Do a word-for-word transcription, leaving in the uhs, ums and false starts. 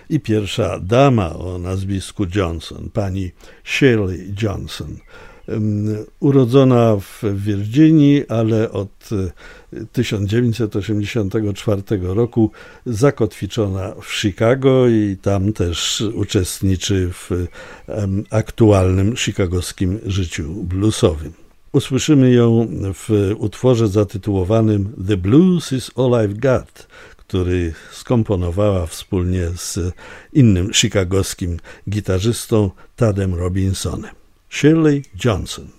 i pierwsza dama o nazwisku Johnson, pani Shirley Johnson. Urodzona w Virginii, ale od tysiąc dziewięćset osiemdziesiątego czwartego roku zakotwiczona w Chicago i tam też uczestniczy w aktualnym chicagowskim życiu bluesowym. Usłyszymy ją w utworze zatytułowanym The Blues is All I've Got, który skomponowała wspólnie z innym chicagowskim gitarzystą Tadem Robinsonem. Shirley Johnson.